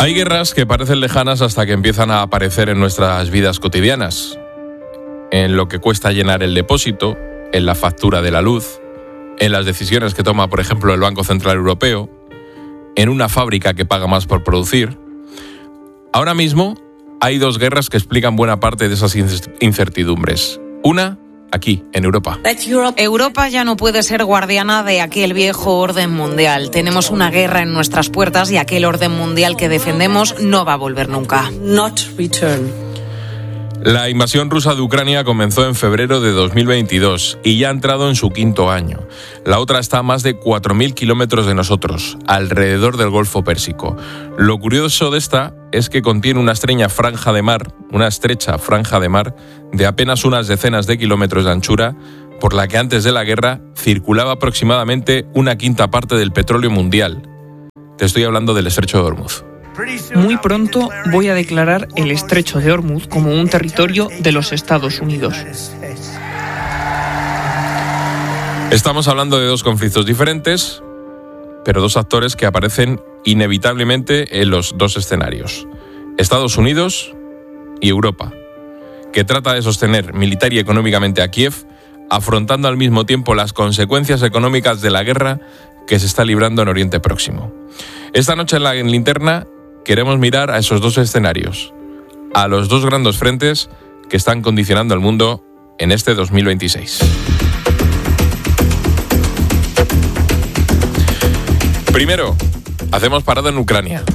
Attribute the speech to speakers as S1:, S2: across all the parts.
S1: Hay guerras que parecen lejanas hasta que empiezan a aparecer en nuestras vidas cotidianas. En lo que cuesta llenar el depósito, en la factura de la luz, en las decisiones que toma, por ejemplo, el Banco Central Europeo, en una fábrica que paga más por producir. Ahora mismo hay dos guerras que explican buena parte de esas incertidumbres. Una, aquí, en Europa.
S2: Europa ya no puede ser guardiana de aquel viejo orden mundial. Tenemos una guerra en nuestras puertas y aquel orden mundial que defendemos no va a volver nunca.
S1: La invasión rusa de Ucrania comenzó en febrero de 2022 y ya ha entrado en su quinto año. La otra está a más de 4.000 kilómetros de nosotros, alrededor del Golfo Pérsico. Lo curioso de esta es que contiene una estrecha franja de mar de apenas unas decenas de kilómetros de anchura, por la que antes de la guerra circulaba aproximadamente una quinta parte del petróleo mundial. Te estoy hablando del Estrecho de Hormuz.
S3: Muy pronto voy a declarar el Estrecho de Hormuz como un territorio de los Estados Unidos.
S1: Estamos hablando de dos conflictos diferentes, pero dos actores que aparecen inevitablemente en los dos escenarios. Estados Unidos y Europa, que trata de sostener militar y económicamente a Kiev, afrontando al mismo tiempo las consecuencias económicas de la guerra que se está librando en Oriente Próximo. Esta noche en la linterna queremos mirar a esos dos escenarios, a los dos grandes frentes que están condicionando el mundo en este 2026. Primero, hacemos parada en Ucrania.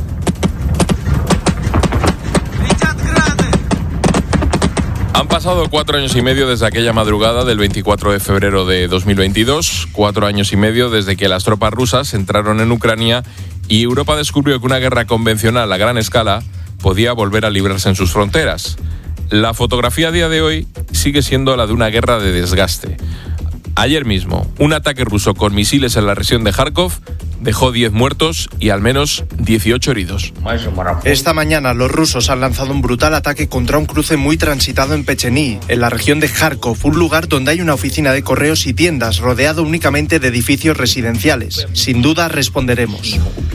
S1: Han pasado 4 años y medio desde aquella madrugada del 24 de febrero de 2022, 4 años y medio desde que las tropas rusas entraron en Ucrania y Europa descubrió que una guerra convencional a gran escala podía volver a librarse en sus fronteras. La fotografía a día de hoy sigue siendo la de una guerra de desgaste. Ayer mismo, un ataque ruso con misiles en la región de Kharkov dejó 10 muertos y al menos 18 heridos.
S4: Esta mañana los rusos han lanzado un brutal ataque contra un cruce muy transitado en Pechení, en la región de Kharkov, un lugar donde hay una oficina de correos y tiendas rodeado únicamente de edificios residenciales. Sin duda responderemos.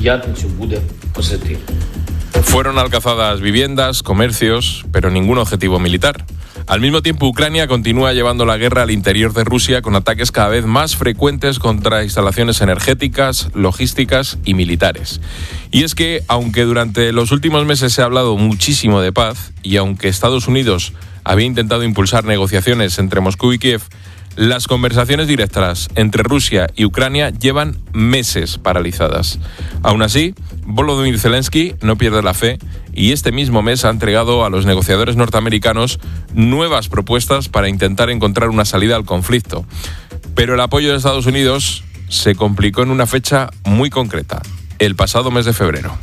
S1: Fueron alcanzadas viviendas, comercios, pero ningún objetivo militar. Al mismo tiempo, Ucrania continúa llevando la guerra al interior de Rusia con ataques cada vez más frecuentes contra instalaciones energéticas, logísticas y militares. Y es que, aunque durante los últimos meses se ha hablado muchísimo de paz y aunque Estados Unidos había intentado impulsar negociaciones entre Moscú y Kiev, las conversaciones directas entre Rusia y Ucrania llevan meses paralizadas. Aún así, Volodymyr Zelensky no pierde la fe y este mismo mes ha entregado a los negociadores norteamericanos nuevas propuestas para intentar encontrar una salida al conflicto. Pero el apoyo de Estados Unidos se complicó en una fecha muy concreta, el pasado mes de febrero.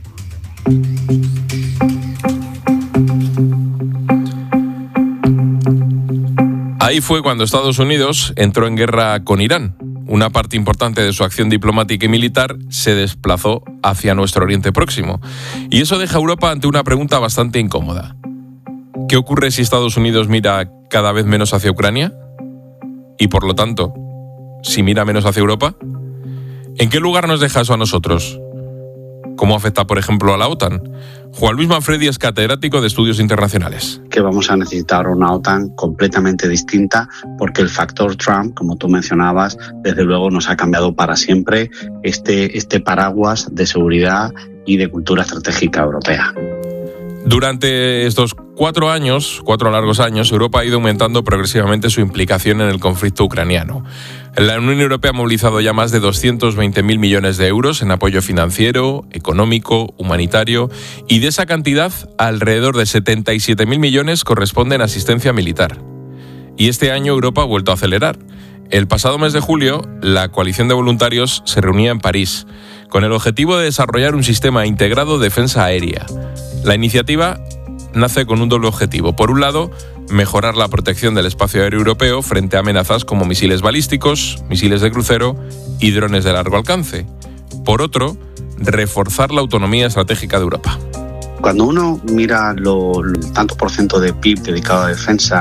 S1: Ahí fue cuando Estados Unidos entró en guerra con Irán. Una parte importante de su acción diplomática y militar se desplazó hacia nuestro Oriente Próximo. Y eso deja a Europa ante una pregunta bastante incómoda. ¿Qué ocurre si Estados Unidos mira cada vez menos hacia Ucrania? Y por lo tanto, si mira menos hacia Europa, ¿en qué lugar nos deja eso a nosotros? ¿Cómo afecta, por ejemplo, a la OTAN? Juan Luis Manfredi es catedrático de Estudios Internacionales.
S5: Que vamos a necesitar una OTAN completamente distinta porque el factor Trump, como tú mencionabas, desde luego nos ha cambiado para siempre este paraguas de seguridad y de cultura estratégica europea.
S1: Durante estos 4 largos años, Europa ha ido aumentando progresivamente su implicación en el conflicto ucraniano. La Unión Europea ha movilizado ya más de 220.000 millones de euros en apoyo financiero, económico, humanitario, y de esa cantidad, alrededor de 77.000 millones corresponden a asistencia militar. Y este año Europa ha vuelto a acelerar. El pasado mes de julio, la coalición de voluntarios se reunía en París, con el objetivo de desarrollar un sistema integrado de defensa aérea. La iniciativa nace con un doble objetivo. Por un lado, mejorar la protección del espacio aéreo europeo frente a amenazas como misiles balísticos, misiles de crucero y drones de largo alcance. Por otro, reforzar la autonomía estratégica de Europa.
S5: Cuando uno mira el tanto por ciento de PIB dedicado a defensa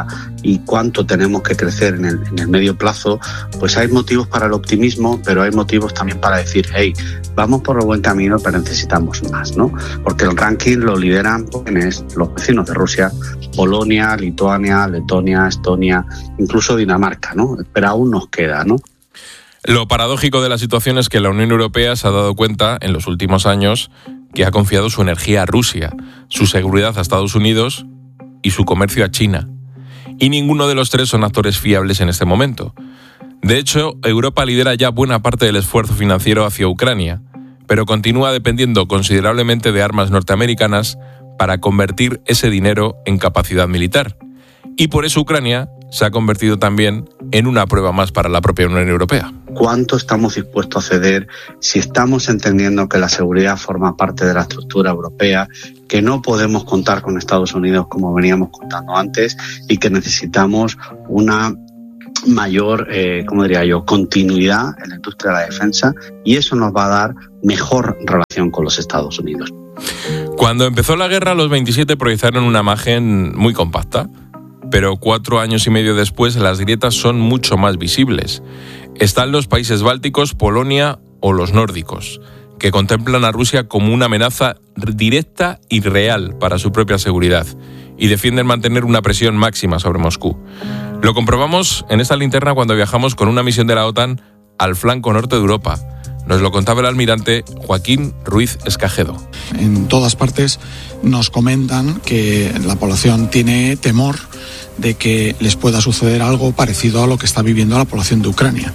S5: y cuánto tenemos que crecer en el medio plazo, pues hay motivos para el optimismo, pero hay motivos también para decir, hey, vamos por el buen camino, pero necesitamos más, ¿no? Porque el ranking lo lideran los vecinos de Rusia, Polonia, Lituania, Letonia, Estonia, incluso Dinamarca, ¿no? Pero aún nos queda, ¿no?
S1: Lo paradójico de la situación es que la Unión Europea se ha dado cuenta en los últimos años que ha confiado su energía a Rusia, su seguridad a Estados Unidos y su comercio a China. Y ninguno de los tres son actores fiables en este momento. De hecho, Europa lidera ya buena parte del esfuerzo financiero hacia Ucrania, pero continúa dependiendo considerablemente de armas norteamericanas para convertir ese dinero en capacidad militar. Y por eso Ucrania se ha convertido también en una prueba más para la propia Unión Europea.
S5: ¿Cuánto estamos dispuestos a ceder si estamos entendiendo que la seguridad forma parte de la estructura europea, que no podemos contar con Estados Unidos como veníamos contando antes y que necesitamos una mayor, continuidad en la industria de la defensa, y eso nos va a dar mejor relación con los Estados Unidos?
S1: Cuando empezó la guerra, los 27 proyectaron una imagen muy compacta, pero 4 años y medio después las grietas son mucho más visibles. Están los países bálticos, Polonia o los nórdicos, que contemplan a Rusia como una amenaza directa y real para su propia seguridad y defienden mantener una presión máxima sobre Moscú. Lo comprobamos en esta linterna cuando viajamos con una misión de la OTAN al flanco norte de Europa. Nos lo contaba el almirante Joaquín Ruiz Escajedo.
S6: En todas partes nos comentan que la población tiene temor de que les pueda suceder algo parecido a lo que está viviendo la población de Ucrania.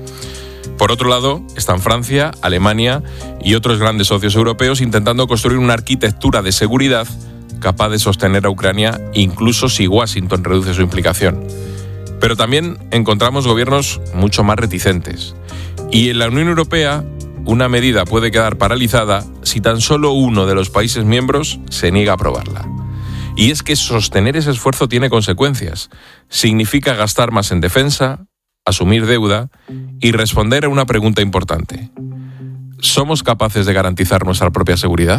S1: Por otro lado, están Francia, Alemania y otros grandes socios europeos intentando construir una arquitectura de seguridad capaz de sostener a Ucrania, incluso si Washington reduce su implicación. Pero también encontramos gobiernos mucho más reticentes. Y en la Unión Europea, una medida puede quedar paralizada si tan solo uno de los países miembros se niega a aprobarla. Y es que sostener ese esfuerzo tiene consecuencias. Significa gastar más en defensa, asumir deuda y responder a una pregunta importante. ¿Somos capaces de garantizar nuestra propia seguridad?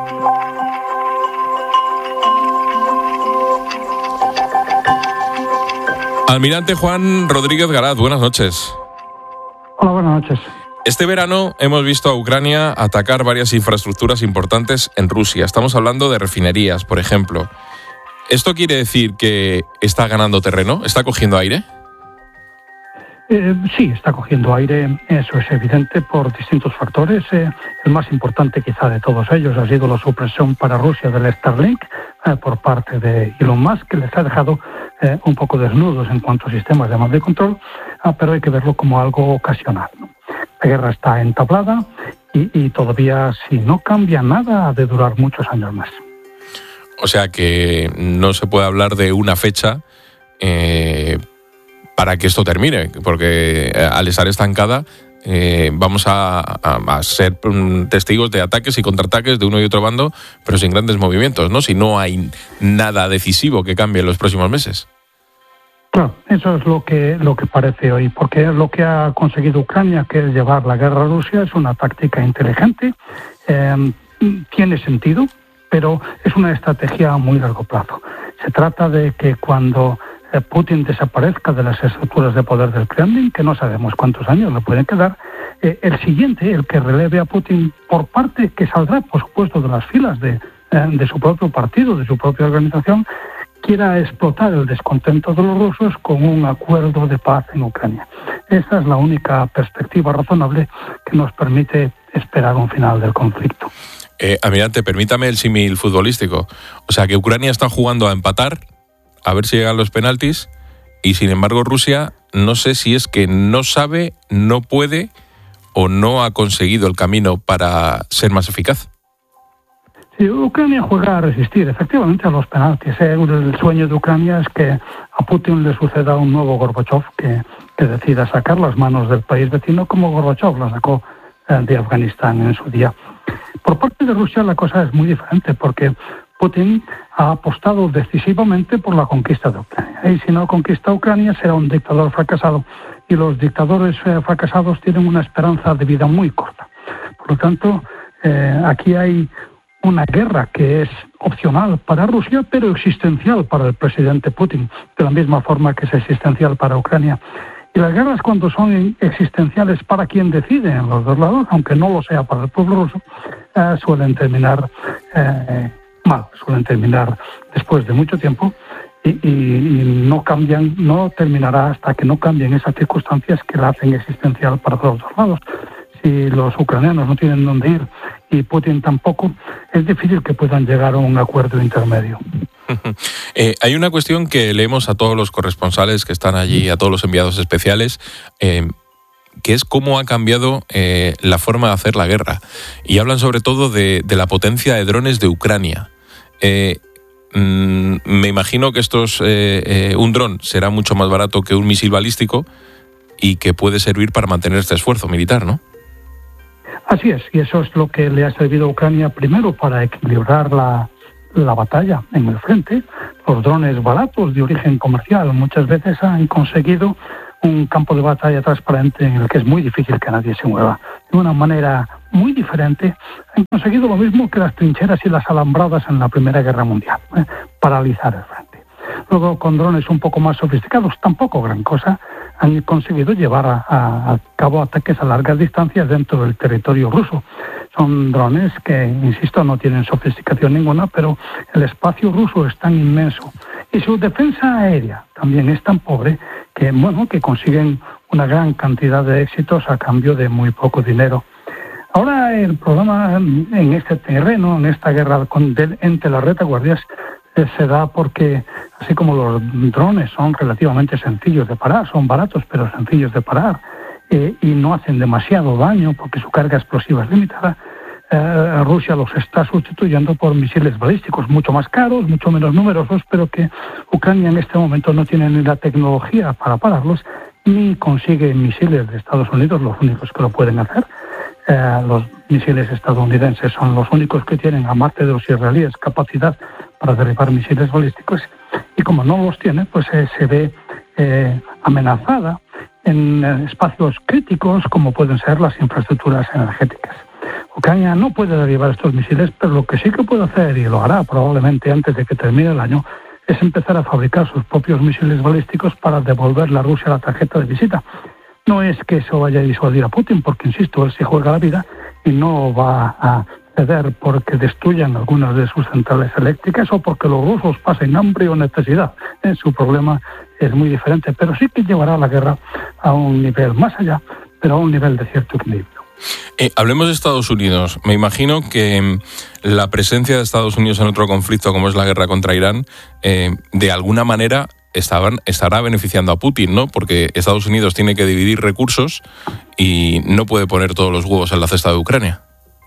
S1: Almirante Juan Rodríguez Garat, buenas noches.
S7: Hola, buenas noches.
S1: Este verano hemos visto a Ucrania atacar varias infraestructuras importantes en Rusia. Estamos hablando de refinerías, por ejemplo. ¿Esto quiere decir que está ganando terreno? ¿Está cogiendo aire?
S7: Sí, está cogiendo aire, eso es evidente por distintos factores. El más importante quizá de todos ellos ha sido la supresión para Rusia del Starlink por parte de Elon Musk, que les ha dejado un poco desnudos en cuanto a sistemas de mando y control, pero hay que verlo como algo ocasional, ¿no? La guerra está entablada y todavía, si no cambia nada, ha de durar muchos años más.
S1: O sea que no se puede hablar de una fecha para que esto termine, porque al estar estancada vamos a ser testigos de ataques y contraataques de uno y otro bando, pero sin grandes movimientos, ¿no? Si no hay nada decisivo que cambie en los próximos meses.
S7: Claro, eso es lo que parece hoy, porque lo que ha conseguido Ucrania, que es llevar la guerra a Rusia, es una táctica inteligente, tiene sentido, pero es una estrategia a muy largo plazo. Se trata de que cuando Putin desaparezca de las estructuras de poder del Kremlin, que no sabemos cuántos años le pueden quedar, el siguiente, el que releve a Putin por parte que saldrá, por supuesto, de las filas de su propio partido, de su propia organización, quiera explotar el descontento de los rusos con un acuerdo de paz en Ucrania. Esa es la única perspectiva razonable que nos permite esperar un final del conflicto.
S1: Almirante, permítame el símil futbolístico. O sea, que Ucrania está jugando a empatar, a ver si llegan los penaltis, y sin embargo Rusia, no sé si es que no sabe, no puede o no ha conseguido el camino para ser más eficaz.
S7: Sí, Ucrania juega a resistir efectivamente a los penaltis. El sueño de Ucrania es que a Putin le suceda un nuevo Gorbachev que decida sacar las manos del país vecino como Gorbachev la sacó de Afganistán en su día. Por parte de Rusia la cosa es muy diferente, porque Putin ha apostado decisivamente por la conquista de Ucrania. Y si no conquista Ucrania será un dictador fracasado. Y los dictadores fracasados tienen una esperanza de vida muy corta. Por lo tanto, aquí hay una guerra que es opcional para Rusia, pero existencial para el presidente Putin, de la misma forma que es existencial para Ucrania. Y las guerras, cuando son existenciales para quien decide en los dos lados, aunque no lo sea para el pueblo ruso, suelen terminar mal, suelen terminar después de mucho tiempo y no cambian, no terminará hasta que no cambien esas circunstancias que la hacen existencial para los dos lados. Si los ucranianos no tienen dónde ir y Putin tampoco, es difícil que puedan llegar a un acuerdo intermedio.
S1: Hay una cuestión que leemos a todos los corresponsales que están allí, a todos los enviados especiales, que es cómo ha cambiado la forma de hacer la guerra. Y hablan sobre todo de la potencia de drones de Ucrania. Me imagino que un dron será mucho más barato que un misil balístico y que puede servir para mantener este esfuerzo militar, ¿no?
S7: Así es, y eso es lo que le ha servido a Ucrania primero para equilibrar la batalla en el frente. Los drones baratos de origen comercial muchas veces han conseguido un campo de batalla transparente en el que es muy difícil que nadie se mueva. De una manera muy diferente, han conseguido lo mismo que las trincheras y las alambradas en la Primera Guerra Mundial, paralizar el frente. Luego, con drones un poco más sofisticados, tampoco gran cosa, han conseguido llevar a cabo ataques a largas distancias dentro del territorio ruso. Son drones que, insisto, no tienen sofisticación ninguna, pero el espacio ruso es tan inmenso y su defensa aérea también es tan pobre que consiguen una gran cantidad de éxitos a cambio de muy poco dinero. Ahora el problema en este terreno, en esta guerra entre las retaguardias, se da porque, así como los drones son relativamente sencillos de parar, son baratos pero sencillos de parar, y no hacen demasiado daño porque su carga explosiva es limitada, Rusia los está sustituyendo por misiles balísticos mucho más caros, mucho menos numerosos, pero que Ucrania en este momento no tiene ni la tecnología para pararlos, ni consigue misiles de Estados Unidos, los únicos que lo pueden hacer. Los misiles estadounidenses son los únicos que tienen, aparte de los israelíes, capacidad para derribar misiles balísticos, y como no los tiene, pues se ve amenazada en espacios críticos como pueden ser las infraestructuras energéticas. Ucrania no puede derribar estos misiles, pero lo que sí que puede hacer, y lo hará probablemente antes de que termine el año, es empezar a fabricar sus propios misiles balísticos para devolverle a Rusia la tarjeta de visita. No es que eso vaya a disuadir a Putin, porque, insisto, él se juega la vida y no va a ceder porque destruyan algunas de sus centrales eléctricas o porque los rusos pasen hambre o necesidad. Su problema es muy diferente, pero sí que llevará la guerra a un nivel más allá, pero a un nivel de cierto equilibrio.
S1: Hablemos de Estados Unidos. Me imagino que la presencia de Estados Unidos en otro conflicto como es la guerra contra Irán, de alguna manera estará beneficiando a Putin, ¿no? Porque Estados Unidos tiene que dividir recursos y no puede poner todos los huevos en la cesta de Ucrania.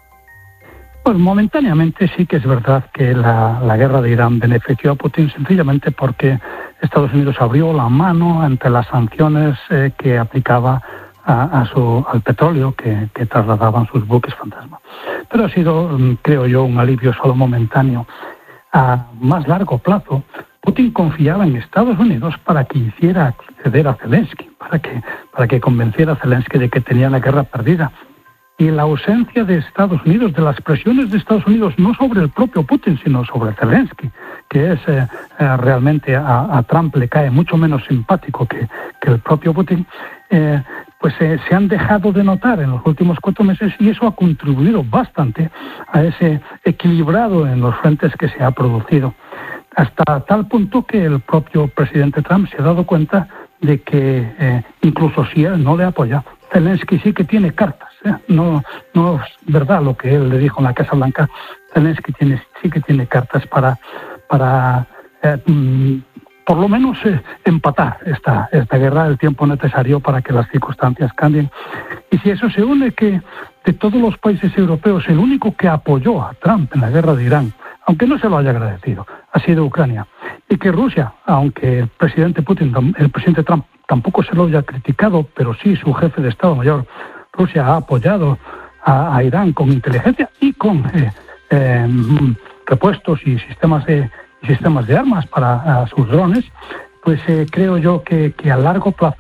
S7: Pues momentáneamente sí que es verdad que la guerra de Irán benefició a Putin sencillamente porque Estados Unidos abrió la mano ante las sanciones que aplicaba al petróleo que trasladaban sus buques fantasma. Pero ha sido, creo yo, un alivio solo momentáneo. A más largo plazo, Putin confiaba en Estados Unidos para que hiciera acceder a Zelensky, para que convenciera a Zelensky de que tenía la guerra perdida. Y la ausencia de Estados Unidos, de las presiones de Estados Unidos, no sobre el propio Putin, sino sobre Zelensky, que es realmente a Trump le cae mucho menos simpático que el propio Putin, pues se han dejado de notar en los últimos 4 meses y eso ha contribuido bastante a ese equilibrado en los frentes que se ha producido. Hasta tal punto que el propio presidente Trump se ha dado cuenta de que incluso si él no le apoya, Zelensky sí que tiene cartas. No es verdad lo que él le dijo en la Casa Blanca. Zelensky sí que tiene cartas para por lo menos empatar esta guerra el tiempo necesario para que las circunstancias cambien. Y si eso se une que de todos los países europeos el único que apoyó a Trump en la guerra de Irán, aunque no se lo haya agradecido, ha sido Ucrania, y que Rusia, aunque el presidente Trump tampoco se lo haya criticado, pero sí su jefe de Estado Mayor, Rusia ha apoyado a Irán con inteligencia y con repuestos y sistemas de armas para sus drones, pues creo yo que a largo plazo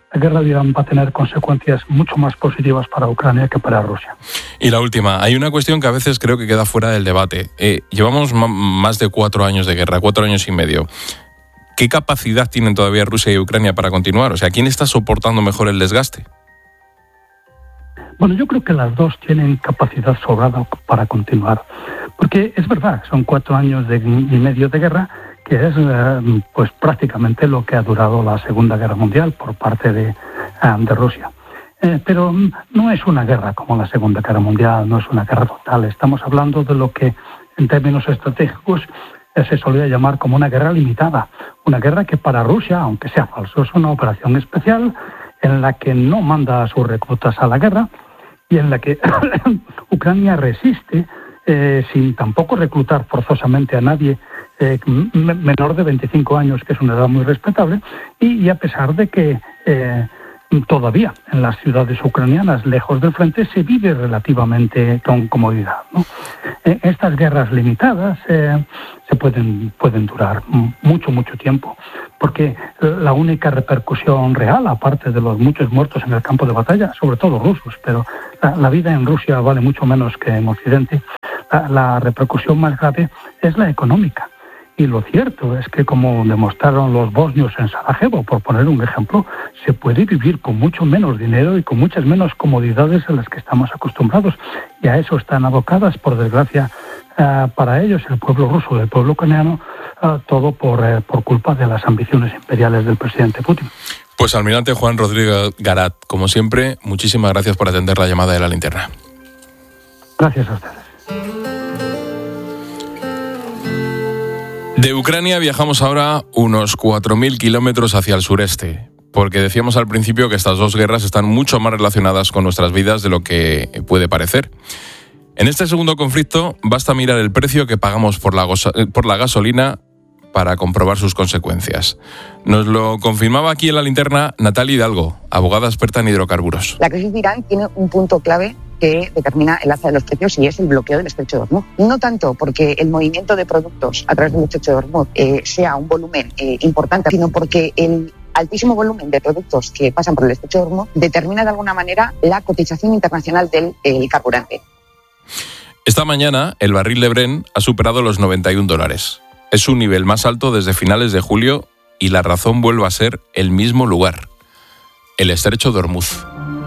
S7: la guerra de Irán va a tener consecuencias mucho más positivas para Ucrania que para Rusia.
S1: Y la última, hay una cuestión que a veces creo que queda fuera del debate. Llevamos más de 4 años de guerra, 4 años y medio. ¿Qué capacidad tienen todavía Rusia y Ucrania para continuar? O sea, ¿quién está soportando mejor el desgaste?
S7: Bueno, yo creo que las dos tienen capacidad sobrada para continuar. Porque es verdad, son 4 años y medio de guerra, que es pues prácticamente lo que ha durado la Segunda Guerra Mundial por parte de Rusia. Pero no es una guerra como la Segunda Guerra Mundial, no es una guerra total. Estamos hablando de lo que en términos estratégicos se solía llamar como una guerra limitada. Una guerra que para Rusia, aunque sea falso, es una operación especial en la que no manda a sus reclutas a la guerra y en la que Ucrania resiste sin tampoco reclutar forzosamente a nadie menor de 25 años, que es una edad muy respetable, y a pesar de que todavía en las ciudades ucranianas, lejos del frente, se vive relativamente con comodidad, ¿no? Estas guerras limitadas se pueden durar mucho tiempo, porque la única repercusión real, aparte de los muchos muertos en el campo de batalla, sobre todo rusos, pero la vida en Rusia vale mucho menos que en Occidente, la repercusión más grave es la económica. Y lo cierto es que, como demostraron los bosnios en Sarajevo, por poner un ejemplo, se puede vivir con mucho menos dinero y con muchas menos comodidades a las que estamos acostumbrados. Y a eso están abocadas, por desgracia, para ellos, el pueblo ruso y el pueblo ucraniano, todo por culpa de las ambiciones imperiales del presidente Putin.
S1: Pues almirante Juan Rodríguez Garat, como siempre, muchísimas gracias por atender la llamada de La Linterna.
S7: Gracias a ustedes.
S1: De Ucrania viajamos ahora unos 4.000 kilómetros hacia el sureste, porque decíamos al principio que estas dos guerras están mucho más relacionadas con nuestras vidas de lo que puede parecer. En este segundo conflicto basta mirar el precio que pagamos por la gasolina para comprobar sus consecuencias. Nos lo confirmaba aquí en La Linterna Natalia Hidalgo, abogada experta en hidrocarburos.
S8: La crisis de Irán tiene un punto clave que determina el alza de los precios y es el bloqueo del estrecho de Hormuz. No tanto porque el movimiento de productos a través del estrecho de Hormuz sea un volumen importante, sino porque el altísimo volumen de productos que pasan por el estrecho de Hormuz determina de alguna manera la cotización internacional del carburante.
S1: Esta mañana el barril de Brent ha superado los $91. Es su nivel más alto desde finales de julio y la razón vuelve a ser el mismo lugar, el estrecho de Hormuz.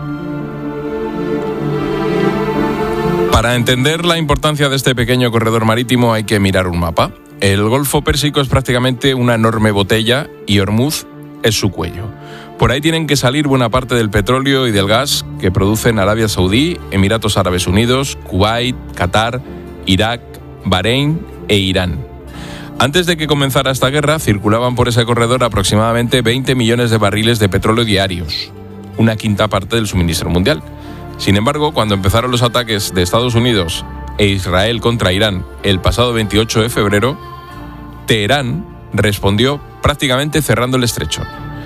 S1: Para entender la importancia de este pequeño corredor marítimo hay que mirar un mapa. El Golfo Pérsico es prácticamente una enorme botella y Hormuz es su cuello. Por ahí tienen que salir buena parte del petróleo y del gas que producen Arabia Saudí, Emiratos Árabes Unidos, Kuwait, Qatar, Irak, Bahrein e Irán. Antes de que comenzara esta guerra, circulaban por ese corredor aproximadamente 20 millones de barriles de petróleo diarios, una quinta parte del suministro mundial. Sin embargo, cuando empezaron los ataques de Estados Unidos e Israel contra Irán el pasado 28 de febrero, Teherán respondió prácticamente cerrando el estrecho.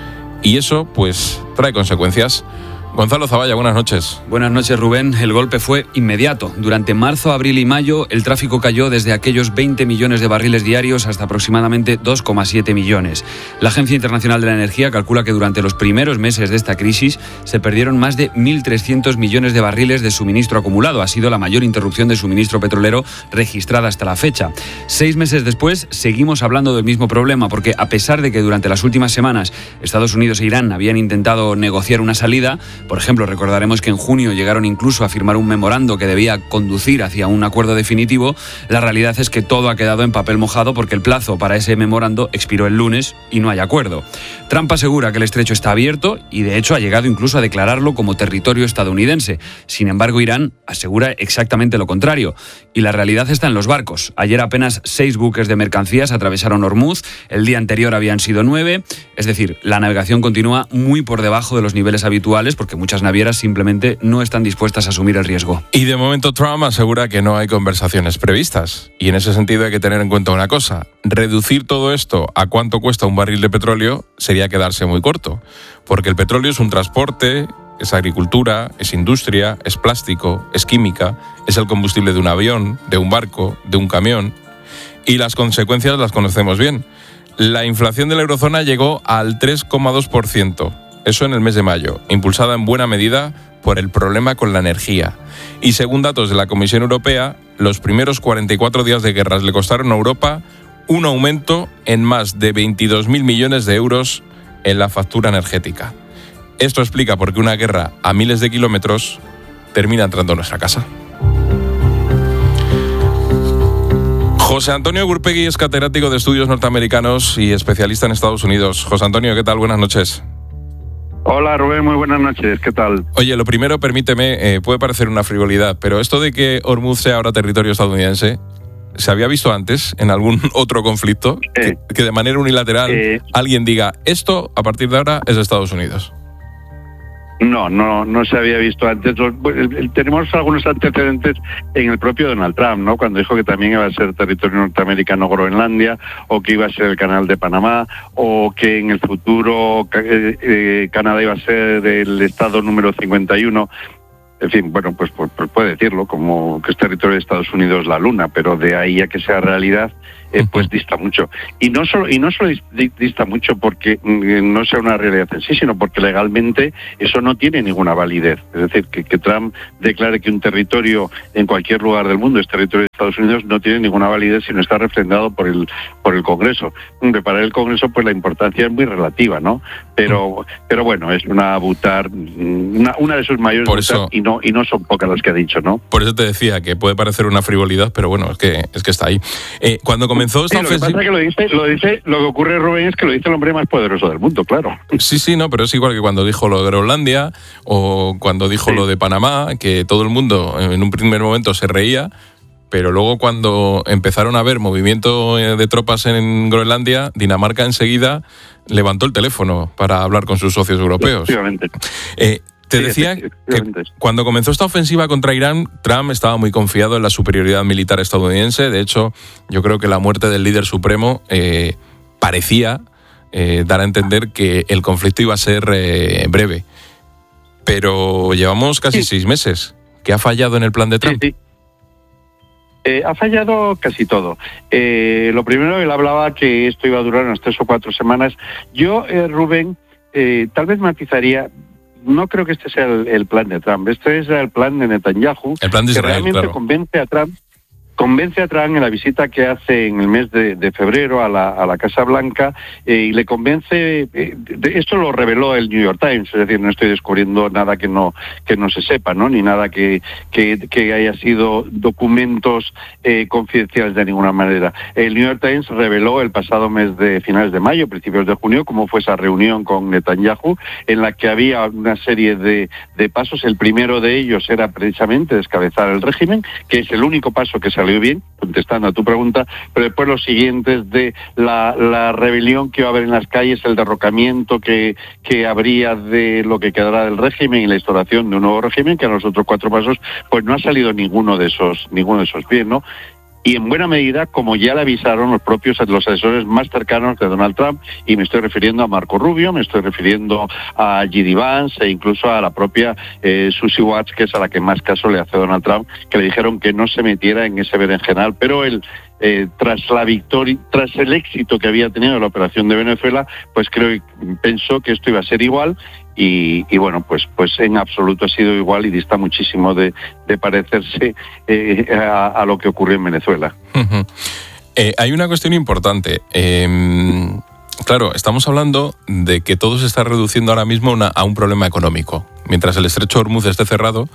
S1: Y eso, pues, trae consecuencias. Gonzalo Zavalla, buenas noches.
S9: Buenas noches, Rubén. El golpe fue inmediato. Durante marzo, abril y mayo, el tráfico cayó desde aquellos 20 millones de barriles diarios hasta aproximadamente 2,7 millones. La Agencia Internacional de la Energía calcula que durante los primeros meses de esta crisis se perdieron más de 1.300 millones de barriles de suministro acumulado. Ha sido la mayor interrupción de suministro petrolero registrada hasta la fecha. 6 meses después, seguimos hablando del mismo problema, porque a pesar de que durante las últimas semanas Estados Unidos e Irán habían intentado negociar una salida, por ejemplo, recordaremos que en junio llegaron incluso a firmar un memorando que debía conducir hacia un acuerdo definitivo. La realidad es que todo ha quedado en papel mojado porque el plazo para ese memorando expiró el lunes y no hay acuerdo. Trump asegura que el estrecho está abierto y de hecho ha llegado incluso a declararlo como territorio estadounidense. Sin embargo, Irán asegura exactamente lo contrario. Y la realidad está en los barcos. Ayer apenas 6 buques de mercancías atravesaron Hormuz. El día anterior habían sido 9. Es decir, la navegación continúa muy por debajo de los niveles habituales porque muchas navieras simplemente no están dispuestas a asumir el riesgo.
S1: Y de momento Trump asegura que no hay conversaciones previstas. Y en ese sentido hay que tener en cuenta una cosa. Reducir todo esto a cuánto cuesta un barril de petróleo sería quedarse muy corto. Porque el petróleo es un transporte, es agricultura, es industria, es plástico, es química, es el combustible de un avión, de un barco, de un camión. Y las consecuencias las conocemos bien. La inflación de la eurozona llegó al 3,2%. Eso en el mes de mayo, impulsada en buena medida por el problema con la energía. Y según datos de la Comisión Europea, los primeros 44 días de guerras le costaron a Europa un aumento en más de 22.000 millones de euros en la factura energética. Esto explica por qué una guerra a miles de kilómetros termina entrando en nuestra casa. José Antonio Gurpegui es catedrático de estudios norteamericanos y especialista en Estados Unidos. José Antonio, ¿qué tal? Buenas noches.
S10: Hola Rubén, muy buenas noches, ¿qué tal?
S1: Oye, lo primero, permíteme, puede parecer una frivolidad, pero esto de que Hormuz sea ahora territorio estadounidense, ¿se había visto antes en algún otro conflicto? Que de manera unilateral alguien diga, esto a partir de ahora es de Estados Unidos.
S10: No se había visto antes. Tenemos algunos antecedentes en el propio Donald Trump, ¿no? Cuando dijo que también iba a ser territorio norteamericano Groenlandia, o que iba a ser el canal de Panamá, o que en el futuro Canadá iba a ser el estado número 51. En fin, bueno, pues puede decirlo, como que es territorio de Estados Unidos la Luna, pero de ahí a que sea realidad, pues dista mucho. Y no solo dista mucho porque no sea una realidad en sí, sino porque legalmente eso no tiene ninguna validez. Es decir, que Trump declare que un territorio en cualquier lugar del mundo es territorio de Estados Unidos no tiene ninguna validez si no está refrendado por el Congreso. Para el Congreso, pues la importancia es muy relativa, ¿no? Pero bueno, es una de sus mayores butar, y no son pocas las que ha dicho, ¿no?
S1: Por eso te decía que puede parecer una frivolidad, pero bueno, es que está ahí. Cuando comenzó esta ofensiva...
S10: Lo que pasa es que lo que ocurre, Rubén, es que lo dice el hombre más poderoso del mundo, claro.
S1: Sí, no, pero es igual que cuando dijo lo de Groenlandia o cuando dijo lo de Panamá, que todo el mundo en un primer momento se reía, pero luego cuando empezaron a haber movimiento de tropas en Groenlandia, Dinamarca enseguida levantó el teléfono para hablar con sus socios europeos.
S10: Efectivamente.
S1: Te decía que cuando comenzó esta ofensiva contra Irán, Trump estaba muy confiado en la superioridad militar estadounidense. De hecho, yo creo que la muerte del líder supremo parecía dar a entender que el conflicto iba a ser breve. Pero llevamos casi 6 meses. ¿Qué ha fallado en el plan de Trump?
S10: Sí. Ha fallado casi todo. Lo primero, él hablaba que esto iba a durar unas 3 o 4 semanas. Yo, Rubén, tal vez matizaría... No creo que este sea el plan de Trump. Este es el plan de Netanyahu,
S1: el plan de Israel,
S10: que realmente convence a Trump en la visita que hace en el mes de febrero a la Casa Blanca, y le convence, esto lo reveló el New York Times, es decir, no estoy descubriendo nada que no se sepa, ¿no? Ni nada que haya sido documentos confidenciales de ninguna manera. El New York Times reveló el pasado mes de finales de mayo, principios de junio, cómo fue esa reunión con Netanyahu, en la que había una serie de pasos. El primero de ellos era precisamente descabezar el régimen, que es el único paso que salió bien, contestando a tu pregunta, pero después los siguientes de la rebelión que va a haber en las calles, el derrocamiento que habría de lo que quedará del régimen y la instauración de un nuevo régimen, que a los otros 4 pasos pues no ha salido ninguno de esos bien, ¿no? Y en buena medida, como ya le avisaron los asesores más cercanos de Donald Trump, y me estoy refiriendo a Marco Rubio, me estoy refiriendo a J.D. Vance e incluso a la propia Susie Watts, que es a la que más caso le hace Donald Trump, que le dijeron que no se metiera en ese berenjenal, pero él, tras la victoria, tras el éxito que había tenido la operación de Venezuela, pues pensó que esto iba a ser igual. Y bueno, pues en absoluto ha sido igual y dista muchísimo de parecerse a lo que ocurrió en Venezuela.
S1: Uh-huh. Hay una cuestión importante. Claro, estamos hablando de que todo se está reduciendo ahora mismo a un problema económico. Mientras el estrecho de Hormuz esté cerrado,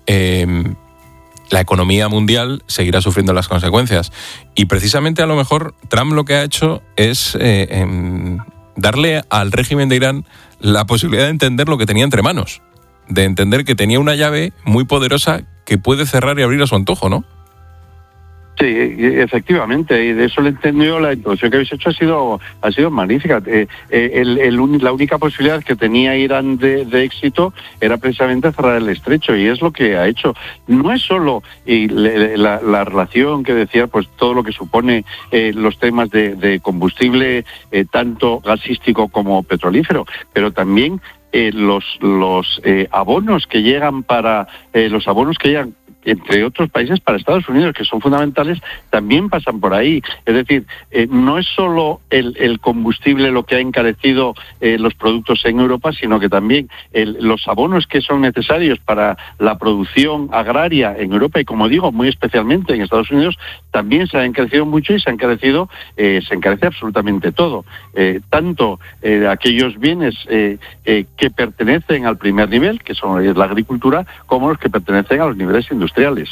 S1: la economía mundial seguirá sufriendo las consecuencias. Y precisamente a lo mejor Trump lo que ha hecho es darle al régimen de Irán la posibilidad de entender lo que tenía entre manos, de entender que tenía una llave muy poderosa que puede cerrar y abrir a su antojo, ¿no?
S10: Sí, efectivamente, y de eso le entendió. La introducción que habéis hecho ha sido magnífica. La única posibilidad que tenía Irán de éxito era precisamente cerrar el estrecho, y es lo que ha hecho. No es solo la relación que decía, pues todo lo que supone los temas de combustible, tanto gasístico como petrolífero, pero también los abonos que llegan entre otros países para Estados Unidos, que son fundamentales, también pasan por ahí. Es decir, no es solo el combustible lo que ha encarecido los productos en Europa, sino que también los abonos que son necesarios para la producción agraria en Europa, y como digo, muy especialmente en Estados Unidos, también se ha encarecido mucho y se encarece absolutamente todo. Tanto aquellos bienes que pertenecen al primer nivel, que son la agricultura, como los que pertenecen a los niveles industriales.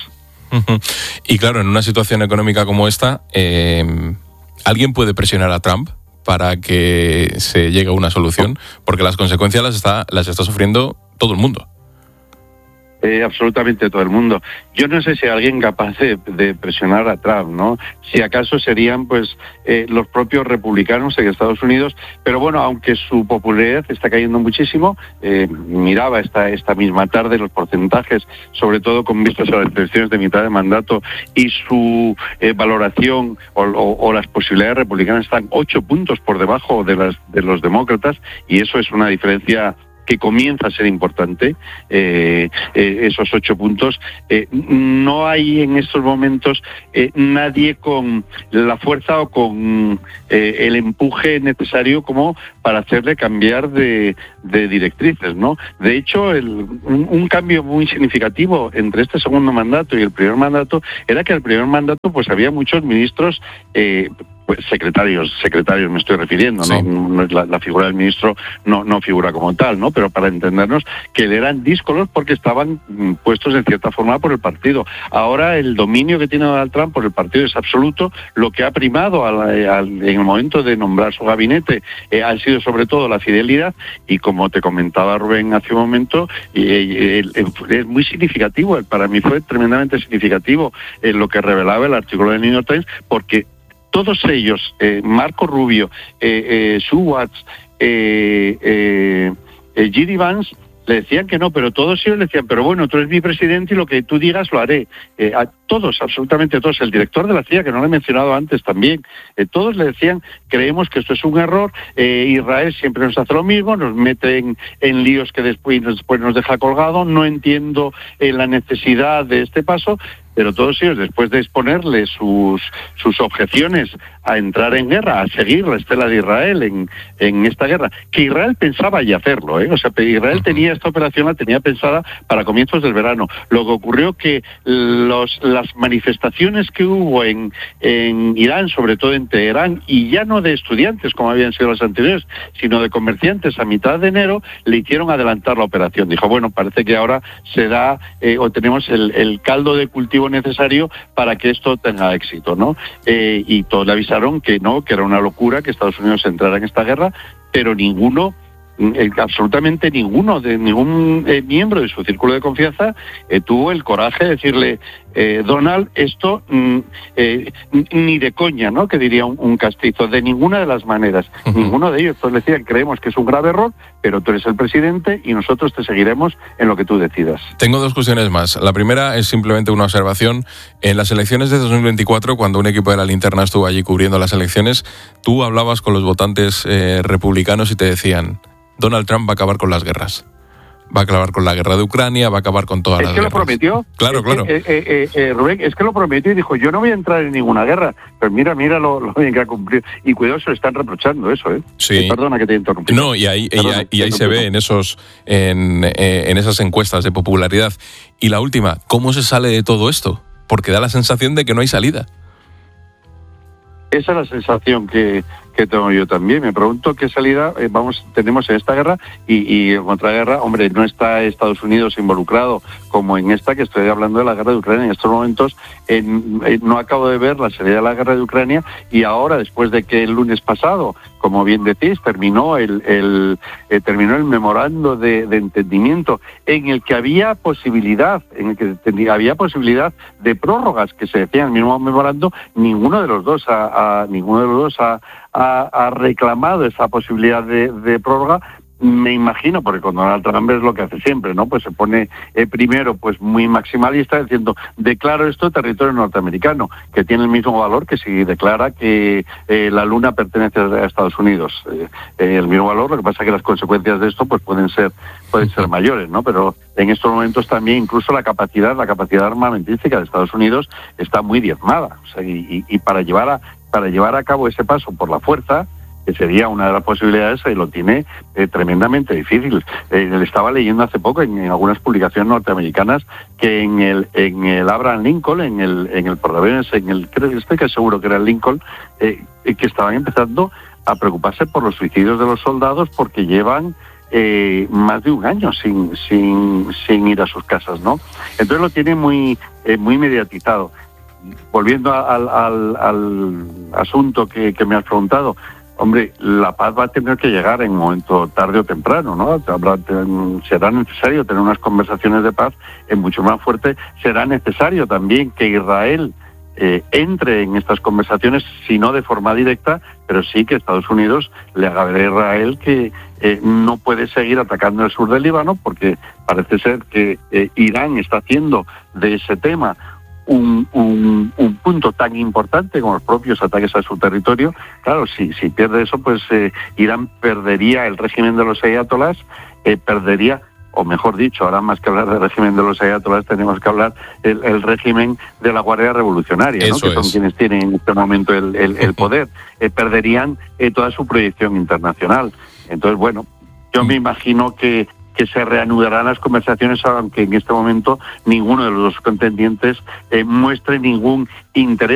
S1: Y claro, en una situación económica como esta, ¿alguien puede presionar a Trump para que se llegue a una solución? Porque las consecuencias las está sufriendo todo el mundo.
S10: Absolutamente todo el mundo. Yo no sé si hay alguien capaz de presionar a Trump, ¿no? Si acaso serían pues los propios republicanos en Estados Unidos, pero bueno, aunque su popularidad está cayendo muchísimo, miraba esta misma tarde los porcentajes, sobre todo con vistas a las elecciones de mitad de mandato, y su valoración o las posibilidades republicanas están 8 puntos por debajo de los demócratas, y eso es una diferencia que comienza a ser importante, esos 8 puntos. No hay en estos momentos nadie con la fuerza o con el empuje necesario como para hacerle cambiar de directrices, ¿no? De hecho, un cambio muy significativo entre este segundo mandato y el primer mandato era que el primer mandato pues había muchos ministros, secretarios me estoy refiriendo, sí. No es la figura del ministro no figura como tal, ¿no? Pero para entendernos, que eran díscolos porque estaban puestos en cierta forma por el partido. Ahora el dominio que tiene Donald Trump por el partido es absoluto. Lo que ha primado en el momento de nombrar su gabinete ha sido sobre todo la fidelidad, y como te comentaba Rubén hace un momento, es muy significativo, para mí fue tremendamente significativo lo que revelaba el artículo del New York Times, porque todos ellos, Marco Rubio, Sue Watts, J.D. Vance, le decían que no, pero todos ellos le decían, pero bueno, tú eres mi presidente y lo que tú digas lo haré. A todos, absolutamente todos. El director de la CIA, que no lo he mencionado antes también, todos le decían, creemos que esto es un error, Israel siempre nos hace lo mismo, nos mete en líos que después nos deja colgado, no entiendo la necesidad de este paso. Pero todos ellos, después de exponerle sus objeciones a entrar en guerra, a seguir la estela de Israel en esta guerra, que Israel pensaba ya hacerlo, o sea, Israel tenía esta operación, la tenía pensada para comienzos del verano. Lo que ocurrió que las manifestaciones que hubo en Irán, sobre todo en Teherán, y ya no de estudiantes como habían sido las anteriores, sino de comerciantes a mitad de enero, le hicieron adelantar la operación. Dijo, bueno, parece que ahora se da o tenemos el caldo de cultivo necesario para que esto tenga éxito, ¿no? Y todos le avisaron que no, que era una locura que Estados Unidos entrara en esta guerra, pero absolutamente ningún miembro de su círculo de confianza tuvo el coraje de decirle, Donald, esto ni de coña, ¿no? Que diría un castizo, de ninguna de las maneras. Ninguno de ellos. Todos decían, creemos que es un grave error, pero tú eres el presidente y nosotros te seguiremos en lo que tú decidas.
S1: Tengo 2 cuestiones más. La primera es simplemente una observación. En las elecciones de 2024, cuando un equipo de La Linterna estuvo allí cubriendo las elecciones, tú hablabas con los votantes republicanos y te decían, Donald Trump va a acabar con las guerras. Va a acabar con la guerra de Ucrania, va a acabar con todas las guerras.
S10: ¿Es que lo prometió?
S1: Claro.
S10: Rubén, es que lo prometió y dijo, yo no voy a entrar en ninguna guerra. Pero mira lo bien que ha cumplido. Y cuidado, se le están reprochando eso, ¿eh?
S1: Sí.
S10: Perdona que te interrumpí.
S1: No, y ahí se ve en esas encuestas de popularidad. Y la última, ¿cómo se sale de todo esto? Porque da la sensación de que no hay salida.
S10: Esa es la sensación que tengo yo también. Me pregunto qué salida tenemos en esta guerra y en otra guerra. Hombre, no está Estados Unidos involucrado como en esta, que estoy hablando de la guerra de Ucrania. En estos momentos no acabo de ver la salida de la guerra de Ucrania, y ahora, después de que el lunes pasado, como bien decís, terminó el memorando de entendimiento en el que había posibilidad, de prórrogas que se decían en el mismo memorando. Ninguno de los dos ha reclamado esa posibilidad de prórroga. Me imagino, porque con Donald Trump es lo que hace siempre, ¿no? Pues se pone primero pues muy maximalista, diciendo, declaro esto territorio norteamericano, que tiene el mismo valor que si declara que la luna pertenece a Estados Unidos. El mismo valor, lo que pasa es que las consecuencias de esto pues pueden ser mayores, ¿no? Pero en estos momentos también incluso la capacidad armamentística de Estados Unidos está muy diezmada. O sea, y para llevar a cabo ese paso por la fuerza, que sería una de las posibilidades, lo tiene tremendamente difícil. Le estaba leyendo hace poco en algunas publicaciones norteamericanas que en el Abraham Lincoln, en el portaaviones, estoy casi seguro que era el Lincoln, que estaban empezando a preocuparse por los suicidios de los soldados porque llevan más de un año sin ir a sus casas, ¿no? Entonces lo tiene muy mediatizado. Volviendo al asunto que me has preguntado, hombre, la paz va a tener que llegar en un momento tarde o temprano, ¿no? Será necesario tener unas conversaciones de paz mucho más fuertes. Será necesario también que Israel entre en estas conversaciones, si no de forma directa, pero sí que Estados Unidos le haga ver a Israel que no puede seguir atacando el sur del Líbano, porque parece ser que Irán está haciendo de ese tema un punto tan importante como los propios ataques a su territorio. Claro, si pierde eso, pues Irán perdería el régimen de los ayatolás, perdería, o mejor dicho, ahora más que hablar del régimen de los ayatolás, tenemos que hablar el régimen de la Guardia Revolucionaria, ¿no? Que son quienes tienen en este momento el poder. Perderían toda su proyección internacional. Entonces, bueno, yo me imagino que se reanudarán las conversaciones, aunque en este momento ninguno de los dos contendientes muestre ningún interés